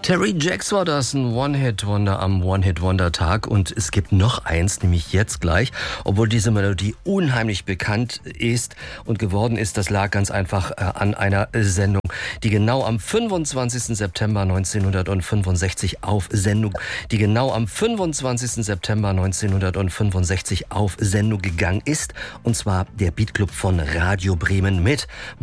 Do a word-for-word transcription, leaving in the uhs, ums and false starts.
Terry Jacks war das, ein One-Hit-Wonder am One-Hit-Wonder-Tag. Und es gibt noch eins, nämlich jetzt gleich. Obwohl diese Melodie unheimlich bekannt ist und geworden ist, das lag ganz einfach äh, an einer Sendung, die genau am fünfundzwanzigsten September neunzehnhundertfünfundsechzig auf Sendung, die genau am fünfundzwanzigsten September neunzehnhundertfünfundsechzig auf Sendung gegangen ist. Und zwar der Beatclub von Radio Bremen mit